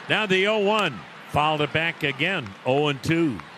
Now the 0-1. Fouled it back again. 0-2.